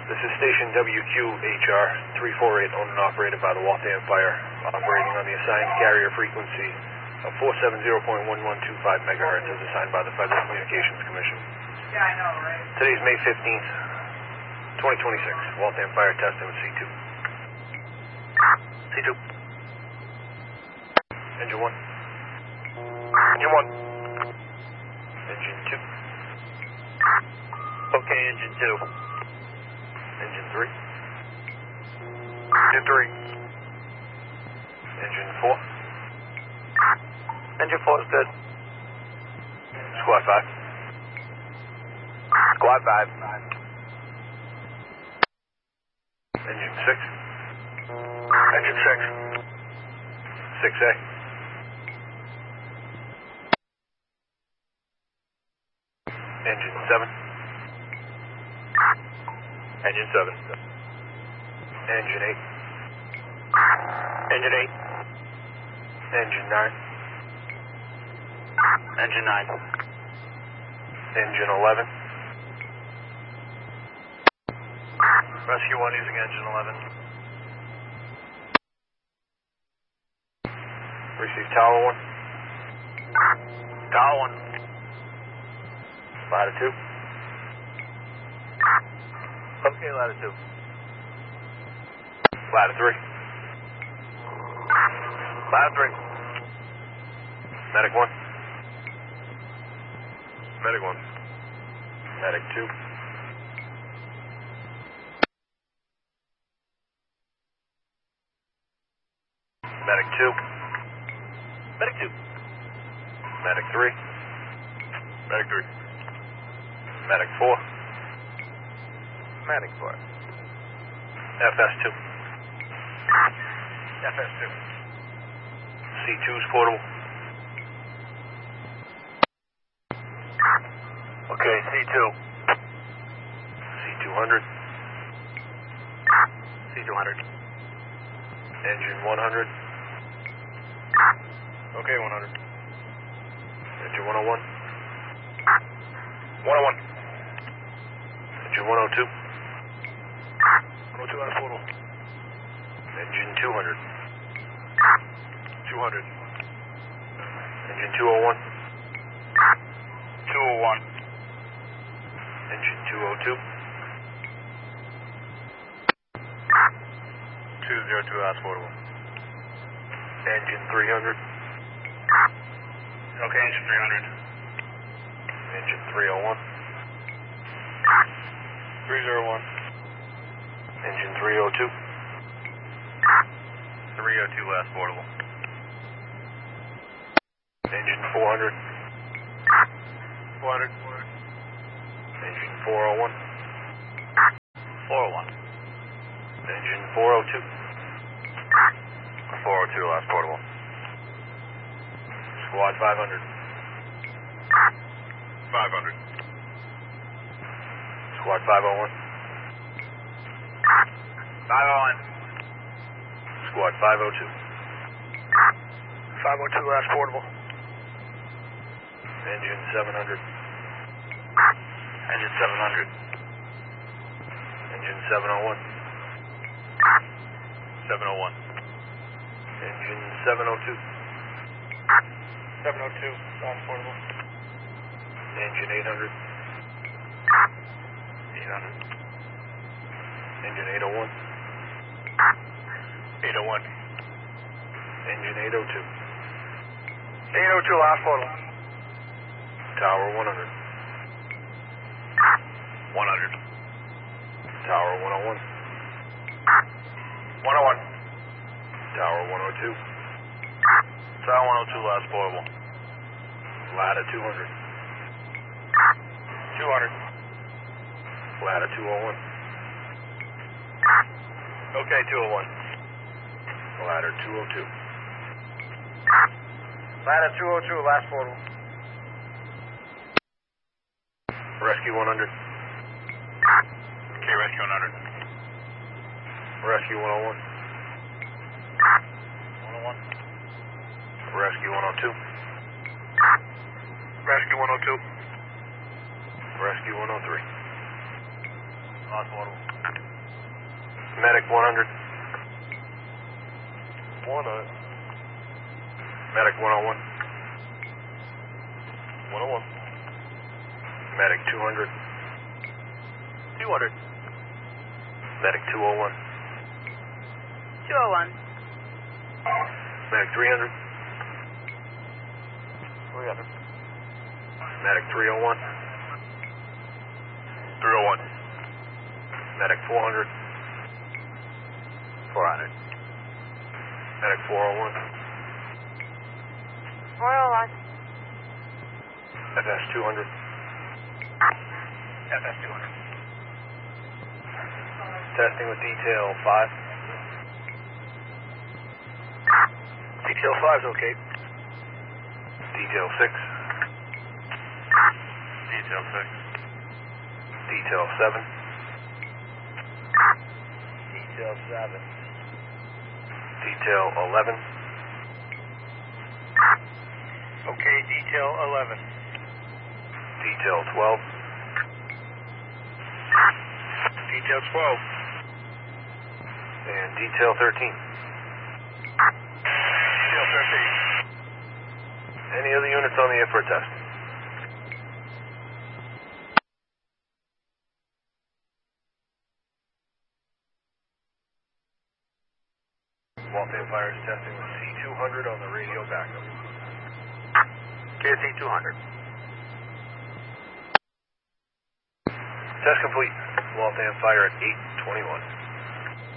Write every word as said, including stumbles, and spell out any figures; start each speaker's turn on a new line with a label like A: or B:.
A: This is station W Q H R three four eight, owned and operated by the Waltham Fire, operating on the assigned carrier frequency of four seventy point one one two five megahertz as assigned by the Federal Communications Commission.
B: Yeah, I know, right?
A: Today's May fifteenth, twenty twenty-six. Waltham Fire testing with C two. C two. Engine one. Engine one. Engine two.
C: Okay, engine two.
A: Engine three. Engine three. Engine four.
C: Engine four is good.
A: Squad five.
C: Squad five.
A: Engine six. Engine six. six A. Engine seven.
C: Engine seven.
A: Engine eight.
C: Engine eight.
A: Engine nine.
C: Engine nine.
A: Engine eleven.
C: Rescue one using engine eleven.
A: Receive tower one.
C: Tower one.
A: Ladder two.
C: Okay, ladder two.
A: Ladder three.
C: Ladder three.
A: Medic one. Medic one. Medic two. Medic two.
C: Medic two.
A: Medic three.
C: Medic three.
A: Medic four.
C: Medic four.
A: F S two.
C: F S two.
A: C two is portable.
C: Okay, C two.
A: C two hundred.
C: C two hundred.
A: Engine one hundred.
C: Okay, one hundred.
A: Engine one oh one.
C: one oh one.
A: Engine one oh two.
C: one oh two out of portal.
A: Engine two hundred.
C: two hundred.
A: Engine two oh one.
C: two oh one.
A: Engine two oh two.
C: two oh two out of portal.
A: Engine three hundred.
C: Okay, engine three hundred.
A: Engine three oh one.
C: three oh one.
A: Engine three oh two.
C: three oh two last portable.
A: Engine four hundred.
C: four hundred.
A: Engine four oh one.
C: four oh one.
A: Engine four oh two.
C: four oh two last portable.
A: Squad five hundred.
C: five hundred.
A: Squad five oh one.
C: five oh one.
A: Squad five oh two.
C: five oh two last portable.
A: Engine seven hundred.
C: Engine seven hundred.
A: Engine seven oh one.
C: seven oh one.
A: Engine seven oh two.
C: seven oh two last portable.
A: Engine eight hundred.
C: eight hundred.
A: Engine eight oh one.
C: eight oh one.
A: Engine eight oh two.
C: eight oh two last portable.
A: Tower one hundred.
C: one hundred.
A: Tower one oh one.
C: one oh one.
A: Tower one oh two.
C: Tower one oh two last portable.
A: Ladder two hundred.
C: two hundred.
A: Ladder two oh one.
C: Okay, two oh one.
A: Ladder two oh two.
C: Ladder two oh two last portable.
A: Rescue one hundred.
C: Okay, rescue one hundred.
A: Rescue one oh one.
C: one oh one.
A: Rescue one oh two.
C: Rescue one oh two.
A: Rescue one oh three.
C: Last portable.
A: Medic one hundred.
C: one hundred.
A: Medic one oh one.
C: one oh one.
A: Medic two hundred.
C: two hundred.
A: Medic two oh one.
B: two oh one.
A: Medic three hundred.
C: three hundred.
A: Medic three oh one.
C: three oh one.
A: Medic four hundred.
C: four hundred.
A: Medic four oh one.
B: four oh one.
A: F S two hundred.
C: F S two hundred.
A: Testing with detail five.
C: Detail five's okay.
A: Detail six.
C: Detail six.
A: Detail seven.
C: Detail seven.
A: Detail eleven.
C: Okay, detail eleven.
A: Detail twelve.
C: Detail twelve.
A: And detail thirteen.
C: Detail thirteen.
A: Any other units on the air for a test? Waltham Fire is testing with C two hundred on the radio backup.
C: K C two hundred.
A: Test complete. Waltham Fire at eight twenty-one.